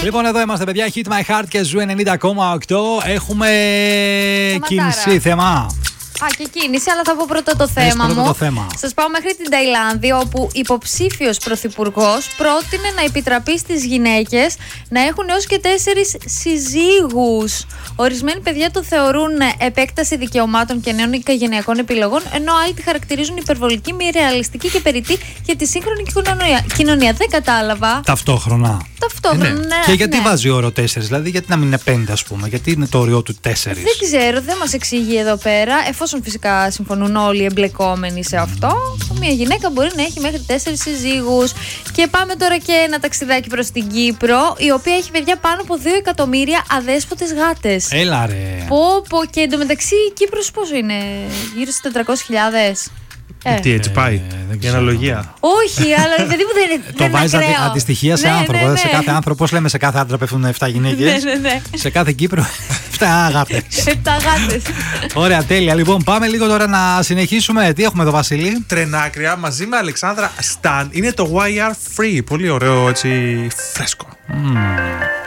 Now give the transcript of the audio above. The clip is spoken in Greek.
Λοιπόν, εδώ είμαστε, παιδιά. Hit My Heart και Ζου 90,8. Έχουμε κίνηση, θέμα. Και κίνηση, αλλά θα πω πρώτα το θέμα μου. Σας πάω μέχρι την Ταϊλάνδη, όπου υποψήφιος πρωθυπουργός πρότεινε να επιτραπεί στις γυναίκες να έχουν έως και 4 συζύγους. Ορισμένοι παιδιά το θεωρούν επέκταση δικαιωμάτων και νέων οικογενειακών επιλογών, ενώ άλλοι τη χαρακτηρίζουν υπερβολική, μη ρεαλιστική και περιττή για τη σύγχρονη κοινωνία. Δεν κατάλαβα. Ταυτόχρονα. Ναι. Και γιατί βάζει όρο 4, δηλαδή, γιατί να μην είναι 5, ας πούμε, γιατί είναι το όριο του 4. Δεν ξέρω, δεν μας εξηγεί εδώ πέρα. Εφόσον φυσικά συμφωνούν όλοι οι εμπλεκόμενοι σε αυτό, μια γυναίκα μπορεί να έχει μέχρι 4 συζύγους. Και πάμε τώρα και ένα ταξιδάκι προς την Κύπρο, η οποία έχει, παιδιά, πάνω από 2 εκατομμύρια αδέσποτες γάτες. Έλα ρε. Πω. Και εντωμεταξύ η Κύπρος πόσο είναι, γύρω στις 400.000. Τι έτσι πάει, η αναλογία. Όχι, αλλά δηλαδή που δεν είναι. Το βάζει αντιστοιχεία σε άνθρωπο. Ναι. Σε κάθε άνθρωπο, πώς λέμε, σε κάθε άντρα πέφτουν 7 γυναίκες. Ναι. Σε κάθε Κύπρο 7 γάτες. 7 γάτες. Ωραία, τέλεια. Λοιπόν, πάμε λίγο τώρα να συνεχίσουμε. Τι έχουμε εδώ, Βασίλη? Τρενάκρια μαζί με Αλεξάνδρα Stan. Είναι το YR Free. Πολύ ωραίο, έτσι, φρέσκο.